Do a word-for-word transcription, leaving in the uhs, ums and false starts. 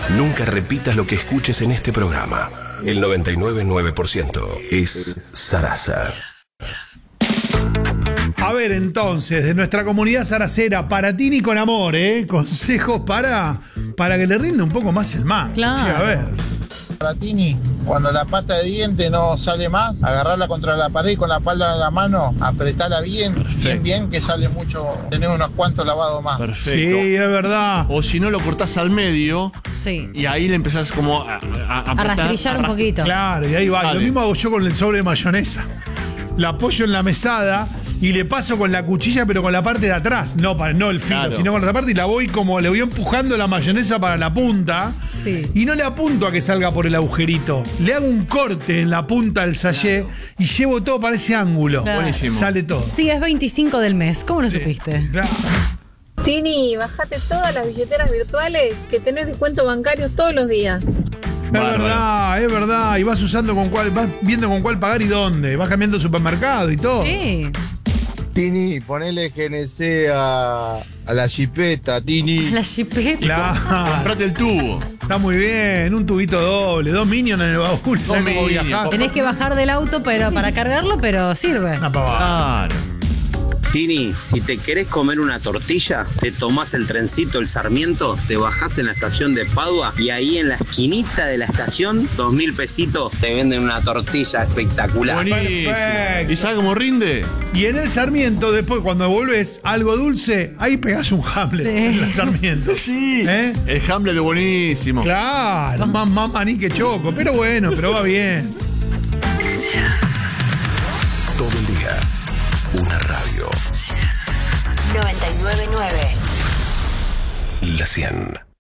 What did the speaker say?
Nunca repitas lo que escuches en este programa. El noventa y nueve punto nueve por ciento es Sarasa. A ver, entonces, de nuestra comunidad saracera, para Tini con amor, ¿eh? Consejos para, para que le rinda un poco más el mar. Claro. Che, a ver. Para Tini, cuando la pasta de diente no sale más, agarrarla contra la pared y con la palma de la mano, apretarla bien, Perfecto. bien, bien, que sale mucho, tener unos cuantos lavados más. Perfecto. Sí, es verdad. O si no, lo cortás al medio Sí. y ahí le empezás como a, a, a, A apretar, rastrillar un a rast- poquito. Claro, y ahí va. Sale. Lo mismo hago yo con el sobre de mayonesa. La apoyo en la mesada y le paso con la cuchilla, pero con la parte de atrás. No, para, no el filo, Claro. sino con la otra parte. Y la voy como, le voy empujando la mayonesa para la punta. Sí. Y no le apunto a que salga por el agujerito. Le hago un corte en la punta del sachet y llevo todo para ese ángulo. Claro. Buenísimo. Sale todo. Sí, es veinticinco del mes. ¿Cómo lo supiste? Claro. Tini, bajate todas las billeteras virtuales que tenés descuentos bancarios todos los días. Es Bárbaro. verdad, es verdad. Y vas usando con cuál, vas viendo con cuál pagar y dónde. Vas cambiando de supermercado y todo. Sí. Tini, ponele G N C a, a la chipeta, Tini. La chipeta. Claro. Comprate el tubo. Está muy bien. Un tubito doble, dos minions en el baúl. ¿Sabes cómo minions. viajar? Tenés que bajar del auto pero para cargarlo, pero sirve. Una pavada. Claro. Tini, si te querés comer una tortilla, te tomás el trencito, el Sarmiento, te bajás en la estación de Padua y ahí en la esquinita de la estación, dos mil pesitos, te venden una tortilla espectacular. Buenísimo. Perfecto. ¿Y sabes cómo rinde? Y en el Sarmiento, después, cuando volvés algo dulce, ahí pegás un Hamlet Sí. en el Sarmiento. Sí. ¿Eh? El Hamlet de buenísimo. Claro, más, más maní que choco. Pero bueno, pero va bien. Todo el día, una radio. noventa y nueve punto nueve. La cien.